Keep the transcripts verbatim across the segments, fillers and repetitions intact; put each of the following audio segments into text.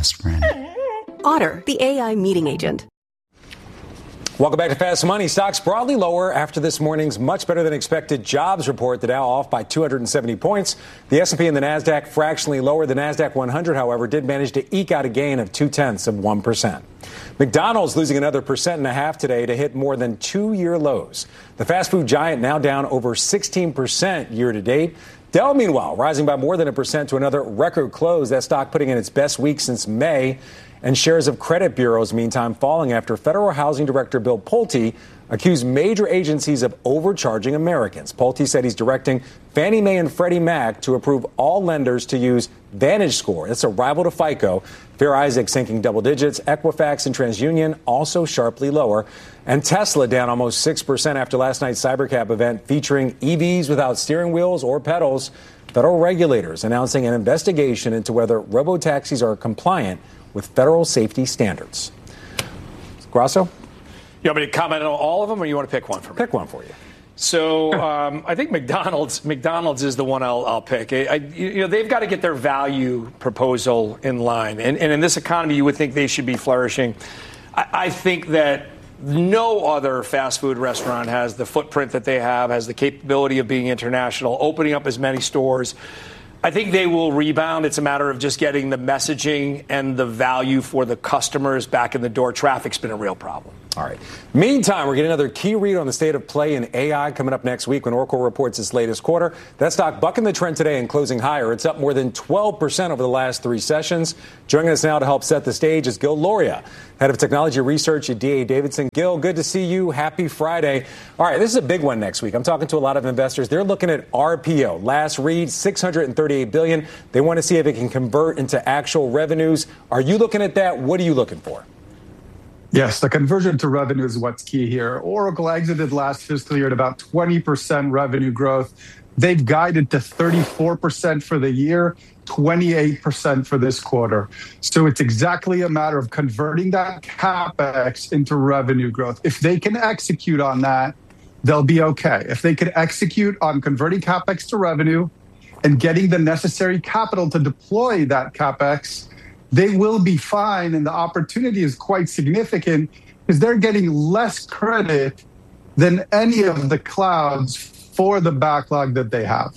best friend. Otter, the A I meeting agent. Welcome back to Fast Money. Stocks broadly lower after this morning's much better than expected jobs report. The Dow off by two hundred seventy points. The S and P and the Nasdaq fractionally lower. The Nasdaq one hundred, however, did manage to eke out a gain of two tenths of one percent. McDonald's losing another percent and a half today to hit more than two-year lows. The fast food giant now down over sixteen percent year to date. Dell, meanwhile, rising by more than a percent to another record close. That stock putting in its best week since May. And shares of credit bureaus, meantime, falling after Federal Housing Director Bill Pulte accused major agencies of overcharging Americans. Pulte said he's directing Fannie Mae and Freddie Mac to approve all lenders to use VantageScore. That's a rival to FICO. Fair Isaac sinking double digits. Equifax and TransUnion also sharply lower. And Tesla down almost six percent after last night's Cybercab event featuring E Vs without steering wheels or pedals. Federal regulators announcing an investigation into whether robotaxis are compliant with federal safety standards. Grasso? You want me to comment on all of them, or you want to pick one for me? Pick one for you. So um, I think McDonald's McDonald's is the one I'll, I'll pick. I, I, you know, they've got to get their value proposal in line. And, and in this economy, you would think they should be flourishing. I, I think that no other fast food restaurant has the footprint that they have, has the capability of being international, opening up as many stores. I think they will rebound. It's a matter of just getting the messaging and the value for the customers back in the door. Traffic's been a real problem. All right. Meantime, we're getting another key read on the state of play in A I coming up next week when Oracle reports its latest quarter. That stock bucking the trend today and closing higher. It's up more than twelve percent over the last three sessions. Joining us now to help set the stage is Gil Loria, head of technology research at D A Davidson. Gil, good to see you. Happy Friday. All right, this is a big one next week. I'm talking to a lot of investors. They're looking at R P O. Last read, six hundred thirty-eight billion dollars. They want to see if it can convert into actual revenues. Are you looking at that? What are you looking for? Yes, the conversion to revenue is what's key here. Oracle exited last fiscal year at about twenty percent revenue growth. They've guided to thirty-four percent for the year, twenty-eight percent for this quarter. So it's exactly a matter of converting that CapEx into revenue growth. If they can execute on that, they'll be okay. If they can execute on converting CapEx to revenue and getting the necessary capital to deploy that CapEx, they will be fine, and the opportunity is quite significant because they're getting less credit than any of the clouds for the backlog that they have.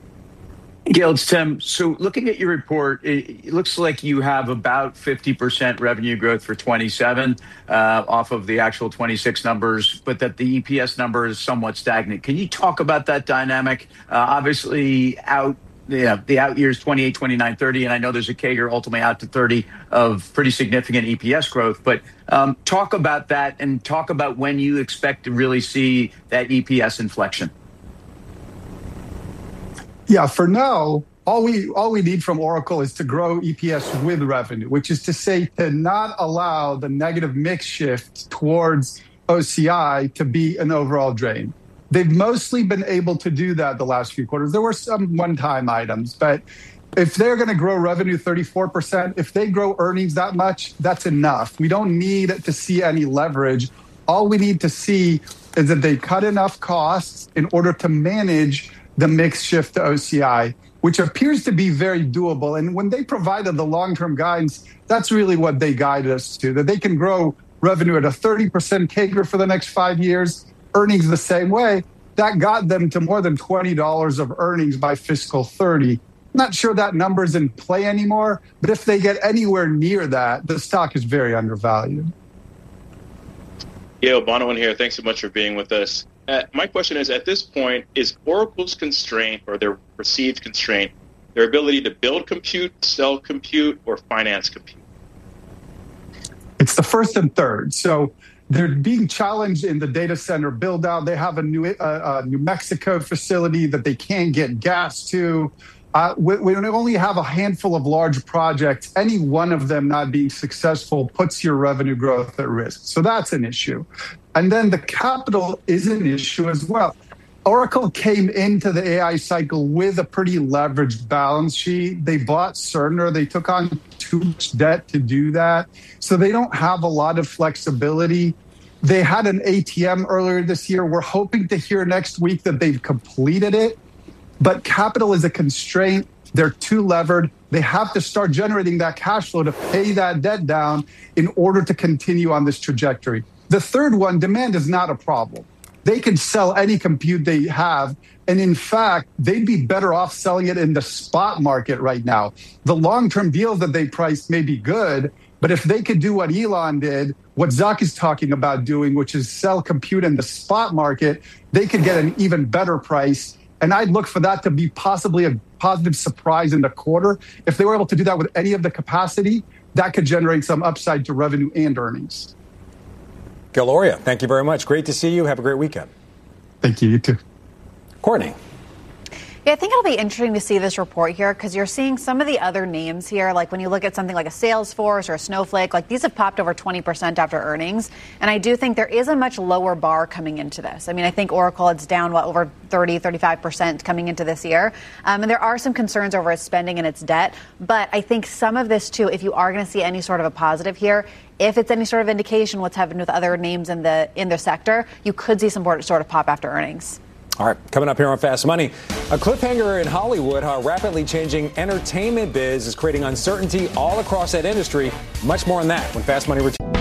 Gil, it's Tim. So looking at your report, it looks like you have about fifty percent revenue growth for twenty-seven uh, off of the actual twenty-six numbers, but that the E P S number is somewhat stagnant. Can you talk about that dynamic? Uh, obviously, out Yeah, the out years twenty-eight, twenty-nine, thirty, and I know there's a C A G R ultimately out to thirty of pretty significant E P S growth. But um, talk about that and talk about when you expect to really see that E P S inflection. Yeah, for now, all we all we need from Oracle is to grow E P S with revenue, which is to say to not allow the negative mix shift towards O C I to be an overall drain. They've mostly been able to do that the last few quarters. There were some one-time items, but if they're going to grow revenue thirty-four percent, if they grow earnings that much, that's enough. We don't need to see any leverage. All we need to see is that they cut enough costs in order to manage the mix shift to O C I, which appears to be very doable. And when they provided the long-term guidance, that's really what they guided us to, that they can grow revenue at a thirty percent C A G R for the next five years, earnings the same way. That got them to more than twenty dollars of earnings by fiscal thirty. Not sure that number's in play anymore, but if they get anywhere near that, the stock is very undervalued. Gil, Bonawyn here. Thanks so much for being with us. Uh, my question is, at this point, is Oracle's constraint or their perceived constraint their ability to build compute, sell compute, or finance compute? It's the first and third. So they're being challenged in the data center build out. They have a New, uh, a New Mexico facility that they can't get gas to. Uh, we, we only have a handful of large projects. Any one of them not being successful puts your revenue growth at risk. So that's an issue. And then the capital is an issue as well. Oracle came into the A I cycle with a pretty leveraged balance sheet. They bought Cerner. They took on too much debt to do that. So they don't have a lot of flexibility. They had an A T M earlier this year. We're hoping to hear next week that they've completed it. But capital is a constraint. They're too levered. They have to start generating that cash flow to pay that debt down in order to continue on this trajectory. The third one, demand is not a problem. They can sell any compute they have. And in fact, they'd be better off selling it in the spot market right now. The long-term deals that they priced may be good, but if they could do what Elon did, what Zuck is talking about doing, which is sell compute in the spot market, they could get an even better price. And I'd look for that to be possibly a positive surprise in the quarter. If they were able to do that with any of the capacity, that could generate some upside to revenue and earnings. Gil Luria, thank you very much. Great to see you. Have a great weekend. Thank you. You too. Courtney. Yeah, I think it'll be interesting to see this report here because you're seeing some of the other names here. Like when you look at something like a Salesforce or a Snowflake, like these have popped over twenty percent after earnings. And I do think there is a much lower bar coming into this. I mean, I think Oracle, it's down, what, over thirty, thirty-five percent coming into this year. Um, and there are some concerns over its spending and its debt. But I think some of this, too, if you are going to see any sort of a positive here, if it's any sort of indication what's happened with other names in the in their sector, you could see some sort of pop after earnings. All right, coming up here on Fast Money, a cliffhanger in Hollywood, how a rapidly changing entertainment biz is creating uncertainty all across that industry. Much more on that when Fast Money returns.